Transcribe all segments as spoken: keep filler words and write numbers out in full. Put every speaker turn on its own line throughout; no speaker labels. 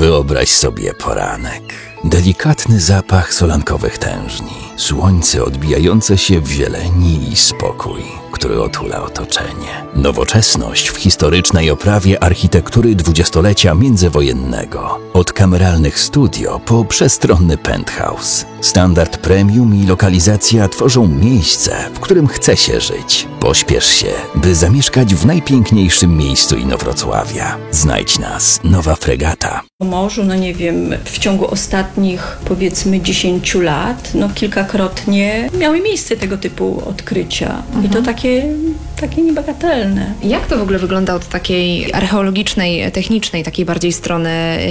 Wyobraź sobie poranek. Delikatny zapach solankowych tężni, słońce odbijające się w zieleni i spokój, który otula otoczenie. Nowoczesność w historycznej oprawie architektury dwudziestolecia międzywojennego. Od kameralnych studio po przestronny penthouse. Standard premium i lokalizacja tworzą miejsce, w którym chce się żyć. Pośpiesz się, by zamieszkać w najpiękniejszym miejscu Inowrocławia. Znajdź nas, Nowa Fregata.
Po morzu, no nie wiem, w ciągu ostatnich powiedzmy dziesięciu lat, no kilkakrotnie miały miejsce tego typu odkrycia. Mhm. I to takie, takie niebagatelne.
Jak to w ogóle wygląda od takiej archeologicznej, technicznej, takiej bardziej strony,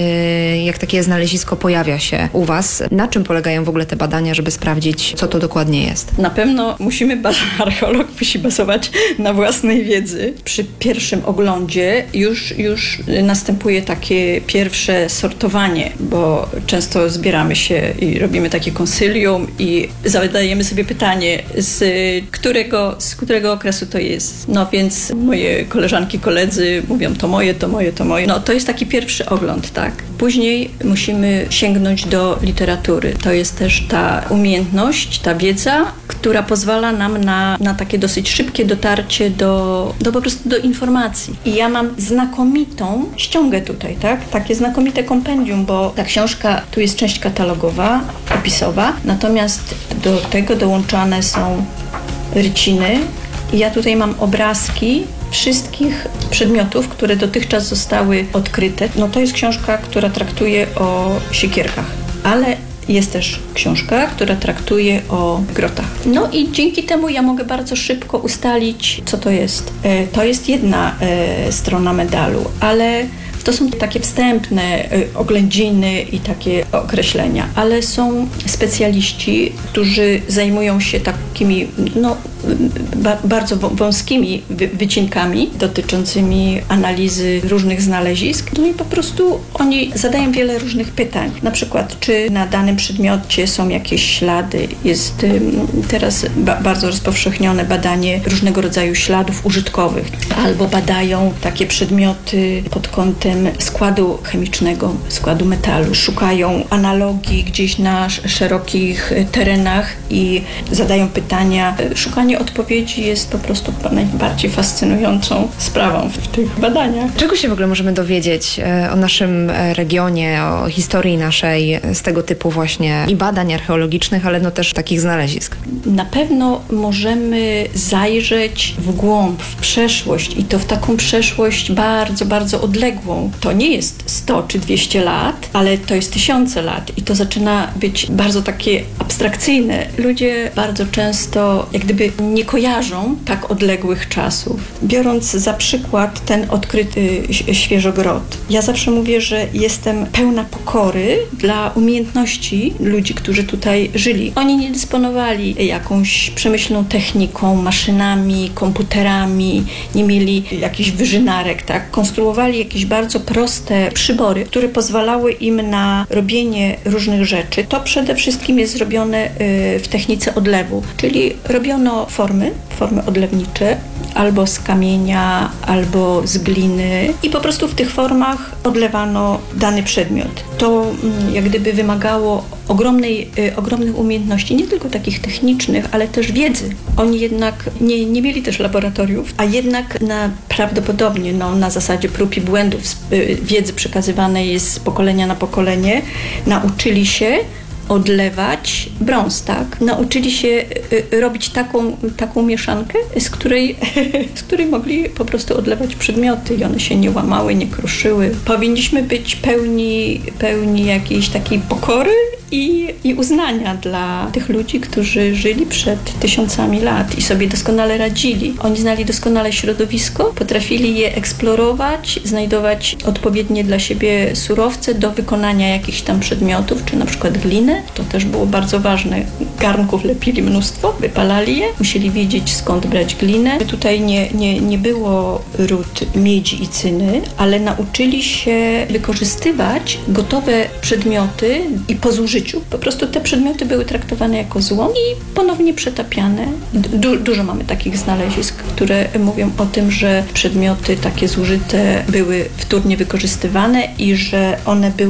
jak takie znalezisko pojawia się u Was? Na czym polegają w ogóle te badania, żeby sprawdzić, co to dokładnie jest?
Na pewno musimy, archeolog musi bazować na własnej wiedzy. Przy pierwszym oglądzie już, już następuje takie pierwsze sortowanie, bo często zbieramy się i robimy takie konsylium i zadajemy sobie pytanie, z którego, z którego okresu to jest. No więc moje koleżanki, koledzy mówią to moje, to moje, to moje. No to jest taki pierwszy ogląd, tak? Później musimy sięgnąć do literatury. To jest też ta umiejętność, ta wiedza, która pozwala nam na, na takie dosyć szybkie dotarcie do, do po prostu do informacji. I ja mam znakomitą ściągę tutaj, tak? Takie znakomite kompendium, bo ta książka, tu jest część katalogowa, opisowa, natomiast do tego dołączane są ryciny. I ja tutaj mam obrazki wszystkich przedmiotów, które dotychczas zostały odkryte. No to jest książka, która traktuje o siekierkach, ale jest też książka, która traktuje o grotach. No i dzięki temu ja mogę bardzo szybko ustalić, co to jest. E, to jest jedna e, strona medalu, ale to są takie wstępne oględziny i takie określenia, ale są specjaliści, którzy zajmują się takimi no, ba- bardzo wąskimi wy- wycinkami dotyczącymi analizy różnych znalezisk. No i po prostu oni zadają wiele różnych pytań. Na przykład, czy na danym przedmiocie są jakieś ślady. Jest teraz ba- bardzo rozpowszechnione badanie różnego rodzaju śladów użytkowych. Albo badają takie przedmioty pod kątem składu chemicznego, składu metalu. Szukają analogii gdzieś na szerokich terenach i zadają pytania. Szukanie odpowiedzi jest po prostu najbardziej fascynującą sprawą w tych badaniach.
Czego się w ogóle możemy dowiedzieć o naszym regionie, o historii naszej z tego typu właśnie i badań archeologicznych, ale no też takich znalezisk?
Na pewno możemy zajrzeć w głąb, w przeszłość i to w taką przeszłość bardzo, bardzo odległą. To nie jest sto czy dwieście lat, ale to jest tysiące lat i to zaczyna być bardzo takie abstrakcyjne. Ludzie bardzo często jak gdyby nie kojarzą tak odległych czasów. Biorąc za przykład ten odkryty świeżo grot, ja zawsze mówię, że jestem pełna pokory dla umiejętności ludzi, którzy tutaj żyli. Oni nie dysponowali jakąś przemyślną techniką, maszynami, komputerami, nie mieli jakichś wyżynarek, tak? Konstruowali jakieś bardzo proste przybory, które pozwalały im na robienie różnych rzeczy. To przede wszystkim jest zrobione w technice odlewu, czyli robiono formy, formy odlewnicze, albo z kamienia, albo z gliny i po prostu w tych formach odlewano dany przedmiot. To jak gdyby wymagało ogromnej, ogromnych umiejętności, nie tylko takich technicznych, ale też wiedzy. Oni jednak nie, nie mieli też laboratoriów, a jednak na, prawdopodobnie no, na zasadzie prób i błędów wiedzy przekazywanej jest z pokolenia na pokolenie, nauczyli się odlewać brąz, tak? Nauczyli się y, robić taką, taką mieszankę, z której, z której mogli po prostu odlewać przedmioty i one się nie łamały, nie kruszyły. Powinniśmy być pełni, pełni jakiejś takiej pokory i, i uznania dla tych ludzi, którzy żyli przed tysiącami lat i sobie doskonale radzili. Oni znali doskonale środowisko, potrafili je eksplorować, znajdować odpowiednie dla siebie surowce do wykonania jakichś tam przedmiotów, czy na przykład gliny. To też było bardzo ważne. Garnków lepili mnóstwo, wypalali je, musieli wiedzieć skąd brać glinę. Tutaj nie, nie, nie było ród miedzi i cyny, ale nauczyli się wykorzystywać gotowe przedmioty i po zużyciu. Po prostu te przedmioty były traktowane jako złom i ponownie przetapiane. Du- dużo mamy takich znalezisk, które mówią o tym, że przedmioty takie zużyte były wtórnie wykorzystywane i że one były